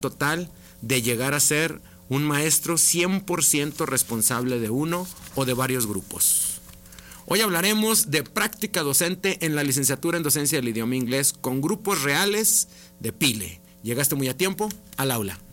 total de llegar a ser un maestro 100% responsable de uno o de varios grupos. Hoy hablaremos de práctica docente en la licenciatura en docencia del idioma inglés con grupos reales de PILE. Llegaste muy a tiempo, al aula.